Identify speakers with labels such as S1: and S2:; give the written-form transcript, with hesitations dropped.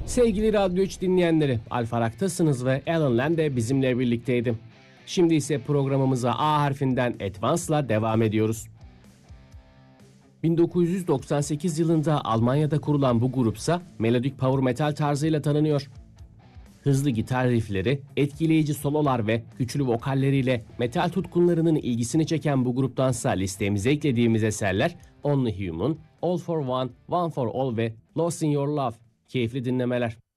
S1: Sevgili Radyo 3 dinleyenleri, Alfarak'tasınız ve Alan Lam de bizimle birlikteydi. Şimdi ise programımıza A harfinden Advance'la devam ediyoruz. 1998 yılında Almanya'da kurulan bu grupsa melodik power metal tarzıyla tanınıyor. Hızlı gitar riffleri, etkileyici sololar ve güçlü vokalleriyle metal tutkunlarının ilgisini çeken bu gruptansa listemize eklediğimiz eserler Only Human, All for One, One for All ve Lost in Your Love. Keyifli dinlemeler.